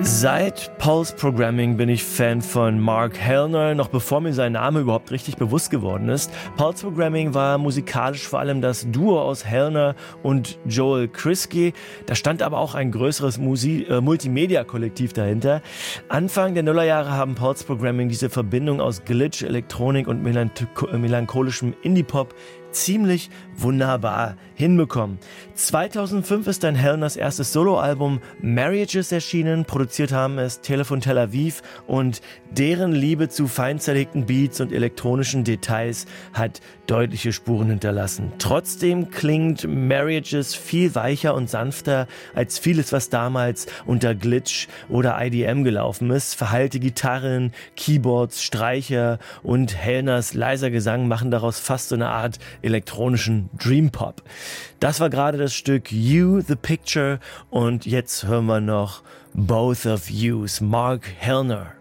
Seit Pulse Programming bin ich Fan von Mark Hellner, noch bevor mir sein Name überhaupt richtig bewusst geworden ist. Pulse Programming war musikalisch vor allem das Duo aus Hellner und Joel Kriske. Da stand aber auch ein größeres Multimedia-Kollektiv dahinter. Anfang der Nullerjahre haben Pulse Programming diese Verbindung aus Glitch, Elektronik und melancholischem Indie-Pop ziemlich wunderbar hinbekommen. 2005 ist dann Hellners erstes Soloalbum Marriages erschienen, produziert haben es Telefon Tel Aviv und deren Liebe zu fein zerlegten Beats und elektronischen Details hat deutliche Spuren hinterlassen. Trotzdem klingt Marriages viel weicher und sanfter als vieles, was damals unter Glitch oder IDM gelaufen ist. Verhallte Gitarren, Keyboards, Streicher und Hellners leiser Gesang machen daraus fast so eine Art elektronischen Dream Pop. Das war gerade das Stück You, The Picture und jetzt hören wir noch Both of Yous, Mark Hellner.